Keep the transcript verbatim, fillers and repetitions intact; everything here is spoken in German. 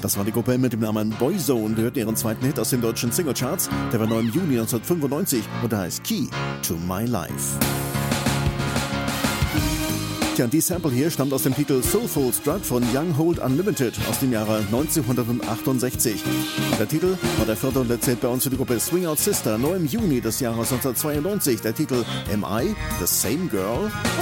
Das war die Gruppe mit dem Namen Boyzone. Wir hörten ihren zweiten Hit aus den deutschen Singlecharts. Der war neu im Juni neunzehnhundertfünfundneunzig und der heißt Key to My Life. Tja, die Sample hier stammt aus dem Titel Soulful Strut von Young Hold Unlimited aus dem Jahre neunzehnhundertachtundsechzig. Der Titel war der vierte und der zählt bei uns für die Gruppe Swing Out Sister, neu im Juni des Jahres neunzehnhundertzweiundneunzig. Der Titel Am I the Same Girl?